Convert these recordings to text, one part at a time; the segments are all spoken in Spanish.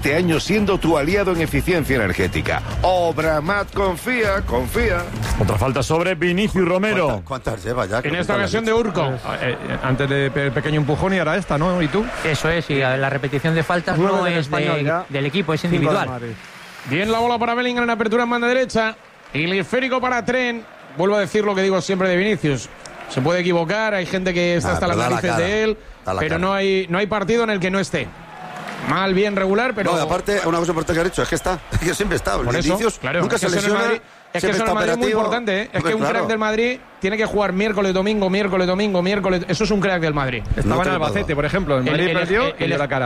Este año siendo tu aliado en eficiencia energética. Obramat, confía. Otra falta sobre Vinicius Romero. ¿Cuántas lleva ya? En esta ocasión de Urco. Antes del pequeño empujón y ahora esta, ¿no? ¿Y tú? Eso es, y la repetición de faltas no es del equipo, es individual. Bien la bola para Bellingham en apertura en banda derecha. El esférico para Trent. Vuelvo a decir lo que digo siempre de Vinicius. Se puede equivocar, hay gente que está hasta las narices de él, pero no hay partido en el que no esté. Mal, bien, regular, pero... No, aparte, una cosa importante que has dicho, es que siempre está. Por eso, claro, nunca se lesiona. Es que eso en el Madrid es muy importante, ¿eh? Es que un crack del Madrid tiene que jugar miércoles, domingo. Eso es un crack del Madrid. Estaba en Albacete, por ejemplo. El Madrid perdió y dio la cara.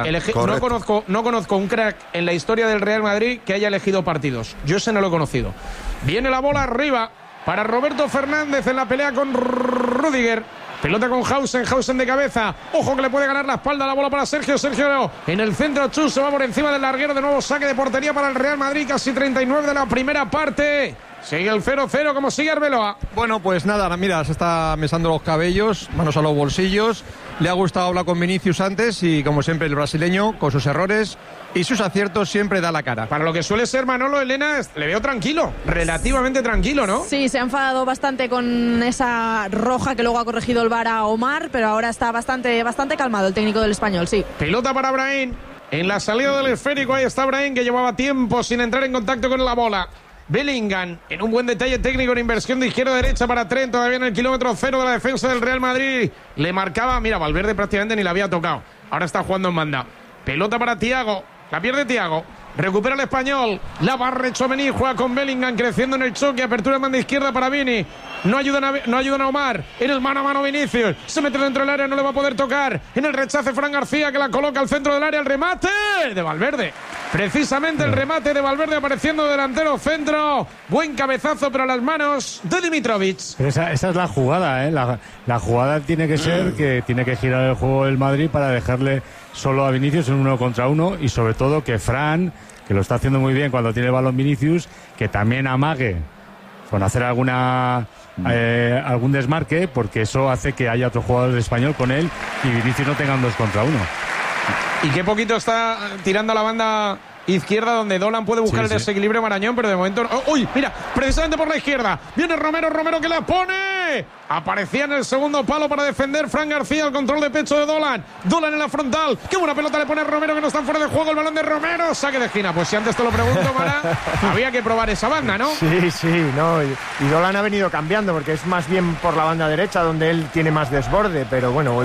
No conozco un crack en la historia del Real Madrid que haya elegido partidos. Yo ese no lo he conocido. Viene la bola arriba para Roberto Fernández en la pelea con Rüdiger. Pelota con Hausen de cabeza. Ojo que le puede ganar la espalda. La bola para Sergio en el centro. Chus se va por encima del larguero. De nuevo saque de portería para el Real Madrid. Casi 39 de la primera parte. Sigue el 0-0 como sigue Arbeloa. Bueno, pues nada, mira, se está mesando los cabellos, manos a los bolsillos. Le ha gustado hablar con Vinicius antes y, como siempre, el brasileño, con sus errores y sus aciertos, siempre da la cara. Para lo que suele ser Manolo, Elena, le veo tranquilo, relativamente tranquilo, ¿no? Sí, se ha enfadado bastante con esa roja que luego ha corregido el VAR a Omar, pero ahora está bastante calmado el técnico del Español, sí. Pelota para Brahim. En la salida del esférico, ahí está Brahim, que llevaba tiempo sin entrar en contacto con la bola. Bellingham, en un buen detalle técnico en inversión de izquierda a derecha para Trent, todavía en el kilómetro cero de la defensa del Real Madrid. Le marcaba, mira, Valverde prácticamente ni la había tocado. Ahora está jugando en banda. Pelota para Thiago, la pierde Thiago. Recupera el Español, la barre Tchouaméni, juega con Bellingham, creciendo en el choque, apertura en banda izquierda para Vini. No ayudan a Omar, en el mano a mano Vinicius, se mete dentro del área, no le va a poder tocar. En el rechace Fran García, que la coloca al centro del área, el remate de Valverde. Precisamente el remate de Valverde apareciendo delantero centro. Buen cabezazo, pero a las manos de Dimitrovic. Pero esa es la jugada, ¿eh? La jugada tiene que ser que tiene que girar el juego del Madrid para dejarle solo a Vinicius en 1 contra 1 y sobre todo que Fran, que lo está haciendo muy bien cuando tiene el balón Vinicius, que también amague con hacer algún desmarque, porque eso hace que haya otro jugador de Español con él y Vinicius no tengan 2 contra 1. Y qué poquito está tirando a la banda izquierda, donde Dolan puede buscar el desequilibrio Marañón, pero de momento... ¡Uy! Mira, precisamente por la izquierda viene Romero que la pone. Aparecía en el segundo palo para defender Fran García, el control de pecho de Dolan en la frontal. ¡Qué buena pelota le pone Romero, que no está fuera de juego! El balón de Romero, saque de esquina. Pues si antes te lo pregunto, Mara, había que probar esa banda, ¿no? Sí, no, y Dolan ha venido cambiando, porque es más bien por la banda derecha donde él tiene más desborde, pero bueno,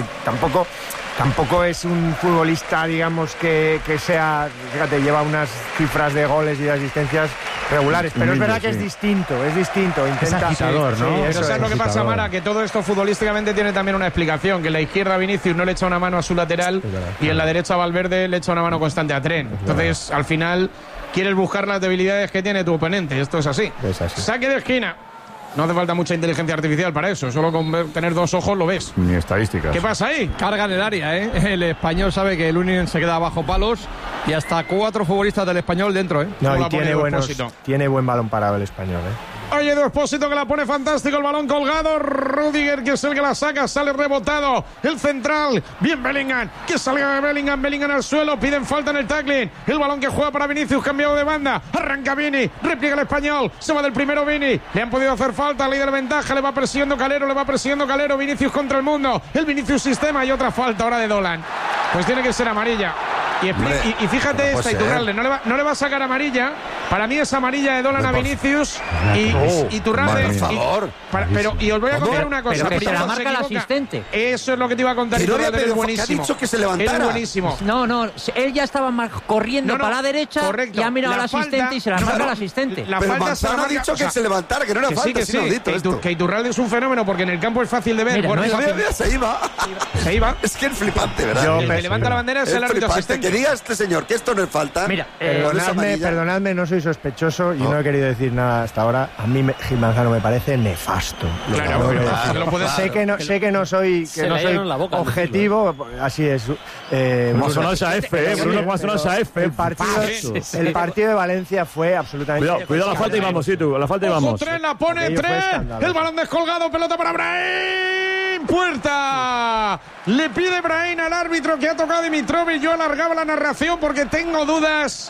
tampoco es un futbolista, digamos, que sea... Fíjate, lleva unas cifras de goles y de asistencias regulares, pero es verdad que es distinto. Intenta... Es agitador, ¿no? Sí, pero ¿sabes lo que pasa, Mara? Que todo esto futbolísticamente tiene también una explicación, que en la izquierda Vinicius no le echa una mano a su lateral y en la derecha Valverde le echa una mano constante a Trent. Entonces, al final, quieres buscar las debilidades que tiene tu oponente. Esto es así. Saque de esquina. No hace falta mucha inteligencia artificial para eso. Solo con tener 2 ojos lo ves. Ni estadísticas. ¿Qué pasa ahí? Carga en el área, ¿eh? El Español sabe que el Union se queda bajo palos y hasta 4 futbolistas del Español dentro, ¿eh? No, y tiene buen balón parado el Español, ¿eh? Oye, Edu Expósito, que la pone fantástico, el balón colgado. Rüdiger, que es el que la saca, sale rebotado. El central, bien Bellingham, que salga de Bellingham al suelo, piden falta en el tackling. El balón que juega para Vinicius, cambiado de banda. Arranca Vini, repliega el Español, se va del primero Vini. Le han podido hacer falta, ley de la ventaja, le va persiguiendo Calero, Vinicius contra el mundo. El Vinicius sistema y otra falta ahora de Dolan. Pues tiene que ser amarilla. Y fíjate esta, Iturralde, no le va a sacar amarilla. Para mí es amarilla de Dolan a Vinicius. Y Iturralde. Por favor. Y os voy a contar una cosa. Pero que se la marca el asistente. Eso es lo que te iba a contar. Iturralde, es buenísimo. ¿Qué ha dicho que se levantara? Es buenísimo. No, él ya estaba corriendo para la derecha, correcto. Y ha mirado al asistente y se la marca al asistente. Pero Manzano ha dicho que se levantara, que no era falta. Que Iturralde es un fenómeno, porque en el campo es fácil de ver. Mira, se iba. Es que es flipante, ¿verdad? El que levanta la bandera es el árbitro asistente. Que diga este señor que esto no es falta. Mira, perdonadme, no soy sospechoso y no he querido decir nada hasta ahora. A mí Gil Manzano me parece nefasto. Sé que no soy objetivo, así es. Bruno F. El partido de Valencia fue absolutamente... Cuidado la falta y vamos, la falta y vamos. La pone Trent, el balón descolgado, pelota para Brahim. en puerta. Le pide Brahim al árbitro que ha tocado Dimitrov y yo alargaba la narración porque tengo dudas